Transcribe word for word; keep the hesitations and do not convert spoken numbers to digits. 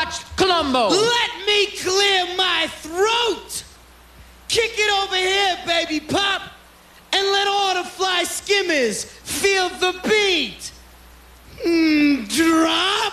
watch Columbo. Let me clear my throat. Kick it over here, baby pop, and let all the fly skimmers feel the beat. Mm, drop.